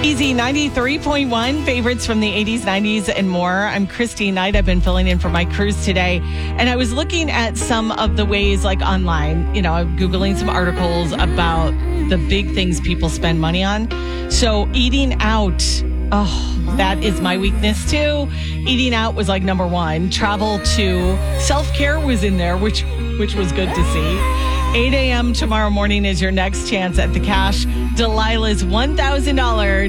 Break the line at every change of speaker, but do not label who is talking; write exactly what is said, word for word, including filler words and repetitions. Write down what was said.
Easy ninety-three point one, favorites from the eighties, nineties, and more. I'm Christy Knight. I've been filling in for Mike Cruz today. And I was looking at some of the ways, like online, you know, I'm Googling some articles about the big things people spend money on. So eating out, oh, that is my weakness too. Eating out was like number one. Travel too. Self-care was in there, which which was good to see. eight a.m. tomorrow morning is your next chance at the cash. Delilah's one thousand dollars